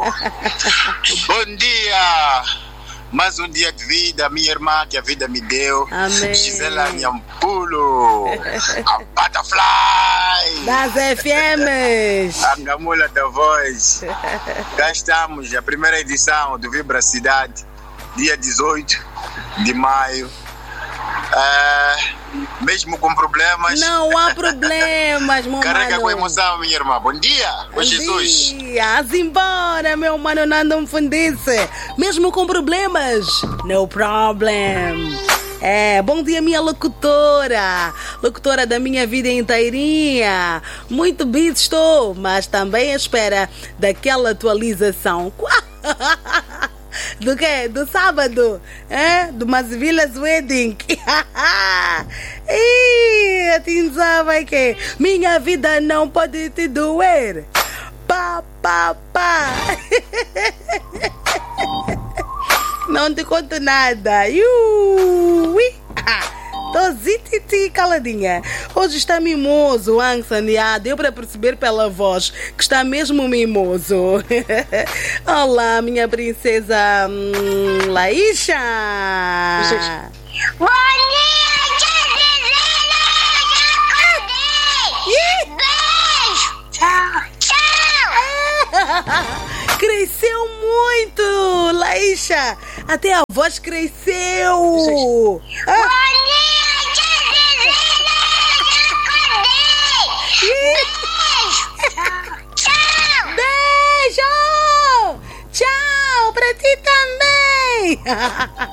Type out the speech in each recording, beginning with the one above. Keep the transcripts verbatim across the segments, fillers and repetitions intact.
Bom dia! Mais um dia de vida, minha irmã, que a vida me deu. Amém. Gisela Nhampulo, a Butterfly, das F Ms, a Ngamula da Voz. Cá estamos, a primeira edição do Vibra Cidade, dia dezoito de maio. É, mesmo com problemas. Não há problemas, meu Carrega mano. com emoção, minha irmã. Bom dia, Bom Jesus. dia, embora, meu mano, não me fundice. Mesmo com problemas, no problem. É, bom dia, minha locutora, locutora da minha vida inteirinha. Muito busy estou, mas também à espera daquela atualização. Do quê? Do sábado, é? Do Masvillas Wedding. Ih, atinzava que minha vida não pode te doer. Pá, pá, pá. Não te conto nada. Ui. Tô zititi caladinha. Hoje está mimoso, ansaneado. Deu para perceber pela voz que está mesmo mimoso. Olá, minha princesa hum, Laícha. Bom dia, Gisela. Beijo. Tchau. Tchau. Cresceu muito, Laícha. Até a voz cresceu. Ah. Bom dia, Gisela. Beijo. Tchau. Beijo. Tchau pra ti também.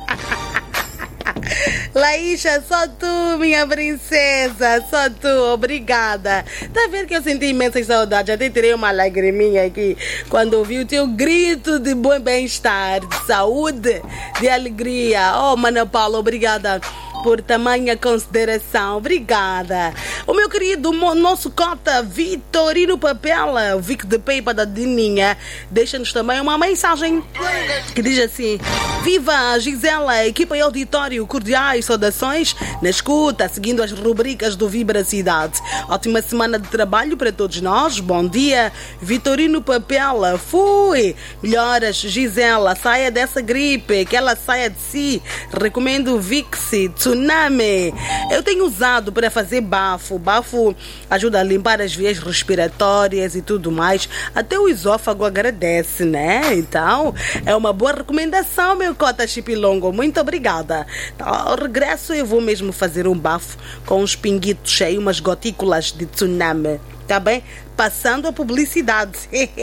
Laícha, só tu, minha princesa, só tu, obrigada. Tá vendo que eu senti imensas saudades? Até tirei uma lagriminha aqui quando ouvi o teu grito de bom bem-estar, de saúde, de alegria. Oh, Mana Paula, obrigada por tamanha consideração, obrigada. O meu querido, o nosso cota Vitorino Papela, o Vic de Peipa da Dininha, deixa-nos também uma mensagem que diz assim: viva Gisela, equipa e auditório, cordiais saudações na escuta, seguindo as rubricas do Vibra Cidade. Ótima semana de trabalho para todos nós. Bom dia, Vitorino Papela. Fui. Melhoras, Gisela, saia dessa gripe, que ela saia de si. Recomendo o Vixi Tsunami. Eu tenho usado para fazer bafo. Bafo ajuda a limpar as vias respiratórias e tudo mais. Até o esôfago agradece, né? Então, é uma boa recomendação, meu cota chipilongo. Muito obrigada. Ao regresso, eu vou mesmo fazer um bafo com uns pinguitos cheios, umas gotículas de tsunami. Tá bem? Passando a publicidade.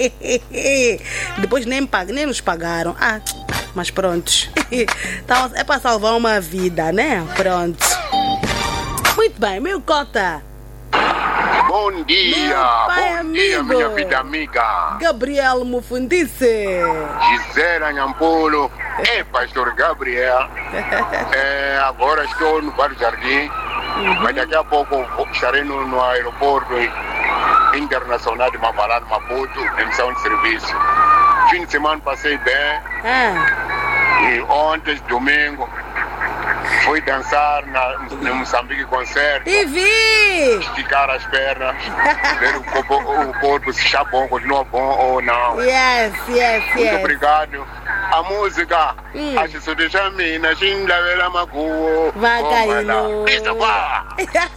Depois nem, pag- nem nos pagaram. Ah, mas prontos. Então, é para salvar uma vida, né? Pronto. Muito bem, meu cota. Bom dia, Meu pai bom amigo. dia, minha vida amiga. Gabriel Mufundice. Gisela Nhampulo e Pastor Gabriel. É, agora estou no Bar Jardim, uhum. Mas daqui a pouco estarei no, no aeroporto internacional de Mavalado, Maputo, em missão de serviço. Fim de semana passei bem. Ah. E ontem, domingo, fui dançar na, no Moçambique Concerto. E vi! Esticar as pernas, ver o corpo, o corpo se está bom, continua bom ou não. Yes, yes, Muito yes. obrigado. A música, Hum. a gente de Jamina, Xinda Vela Macuo. Vagailo. Isso, vá!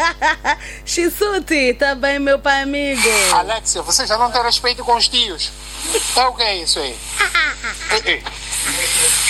Xisuti, tá bem, meu pai amigo? Alexia, você já não tem respeito com os tios. É o que é isso aí? Ei, ei.